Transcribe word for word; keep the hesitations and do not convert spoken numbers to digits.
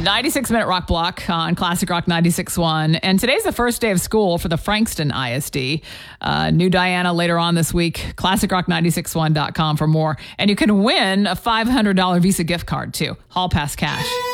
ninety-six minute rock block on Classic Rock ninety-six point one. And today's the first day of school for the Frankston I S D. Uh, new Diana later on this week. classic rock ninety-six point one dot com for more. And you can win a five hundred dollars Visa gift card, too. Hall Pass Cash.